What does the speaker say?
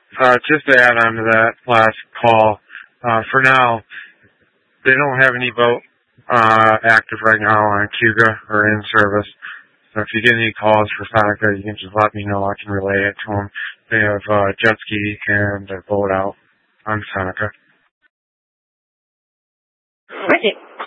Just to add on to that last call, for now, they don't have any boat active right now on Cuga or in service. So if you get any calls for Seneca, you can just let me know. I can relay it to them. They have jet ski and a boat out on Seneca. Ricky.